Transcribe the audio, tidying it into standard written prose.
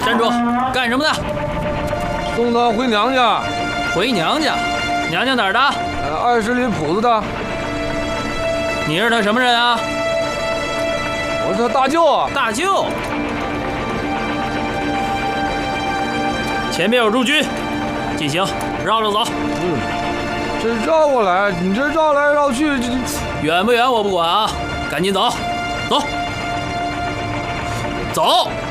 站住！干什么的？ 送她回娘家。 回娘家？娘家哪儿的 ？20里铺子的。 你是他什么人啊？ 我是他大舅啊。 大舅。前面有驻军，进行绕着走。 这绕过来，你这绕来绕去，这远不远我不管啊，赶紧走，走，走。